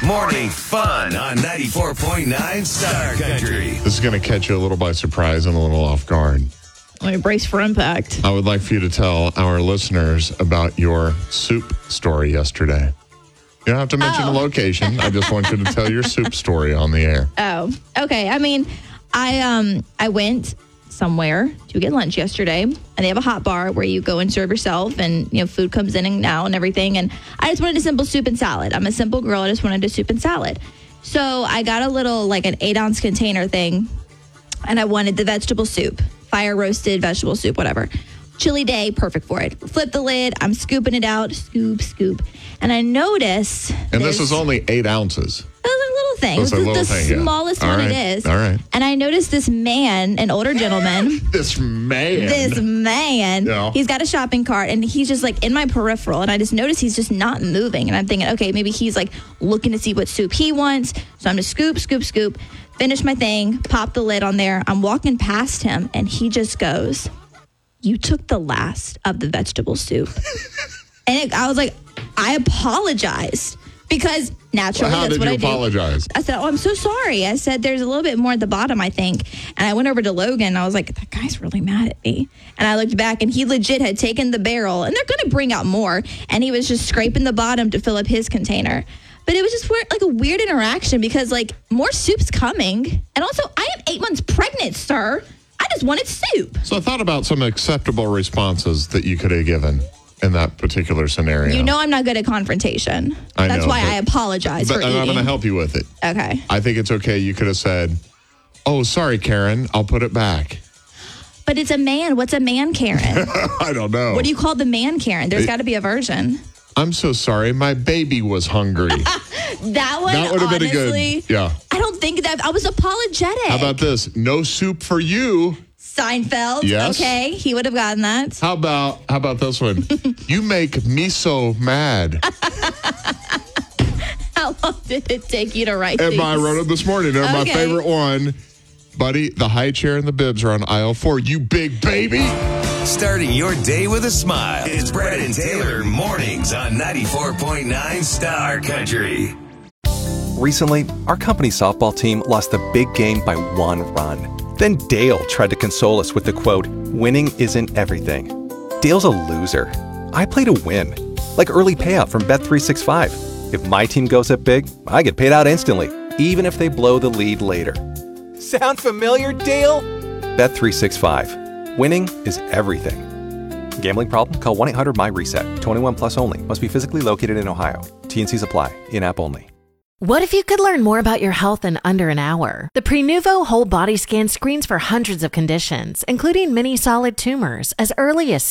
Morning fun on 94.9 Star Country. This is going to catch you a little by surprise and a little off guard. Let me brace for impact. I would like for you to tell our listeners about your soup story yesterday. You don't have to mention the location. I just want you to tell your soup story on the air. Oh, okay. I mean, I went somewhere to get lunch yesterday, and they have a hot bar where you go and serve yourself, and food comes in and now and everything. And I just wanted a simple soup and salad. I'm a simple girl. I just wanted a soup and salad. So I got a little, like an 8-ounce container thing, and I wanted the vegetable soup, fire roasted vegetable soup, whatever. Chilly day, perfect for it. Flip the lid. I'm scooping it out. Scoop. And I notice. And this is only 8 ounces. It was a little thing. It's This is the smallest one it is. All right. And I noticed this man, an older gentleman. This man. Yeah. He's got a shopping cart, and he's just like in my peripheral. And I just noticed he's just not moving. And I'm thinking, okay, maybe he's like looking to see what soup he wants. So I'm just scoop. Finish my thing. Pop the lid on there. I'm walking past him, and he just goes, "You took the last of the vegetable soup." And I was like, I apologized because naturally that's what I do. How did you apologize? I said, "Oh, I'm so sorry." I said, "There's a little bit more at the bottom, I think." And I went over to Logan, and I was like, that guy's really mad at me. And I looked back, and he legit had taken the barrel, and they're going to bring out more. And he was just scraping the bottom to fill up his container. But it was just like a weird interaction because, like, more soup's coming. And also, I am 8 months pregnant, sir. I just wanted soup. So I thought about some acceptable responses that you could have given in that particular scenario. You know I'm not good at confrontation. That's why I apologize for eating. I'm going to help you with it. Okay. I think it's okay. You could have said, "Oh, sorry, Karen. I'll put it back." But it's a man. What's a man, Karen? I don't know. What do you call the man, Karen? There's got to be a version. "I'm so sorry. My baby was hungry." That would have been a good. Yeah. I don't think that. I was apologetic. How about this? "No soup for you." Seinfeld. Yes. Okay. He would have gotten that. How about this one? "You make me so mad." How long did it take you to write these? I wrote it this morning. They're my favorite one. "Buddy, the high chair and the bibs are on aisle 4. You big baby." Starting your day with a smile. It's Brett and Taylor mornings on 94.9 Star Country. Recently, our company softball team lost the big game by 1 run. Then Dale tried to console us with the quote, "Winning isn't everything." Dale's a loser. I play to win. Like early payout from Bet365. If my team goes up big, I get paid out instantly, even if they blow the lead later. Sound familiar, Dale? Bet365. Winning is everything. Gambling problem? Call 1-800-MY-RESET. 21 plus only. Must be physically located in Ohio. T&Cs apply. In-app only. What if you could learn more about your health in under an hour? The Prenuvo Whole Body Scan screens for hundreds of conditions, including many solid tumors, as early as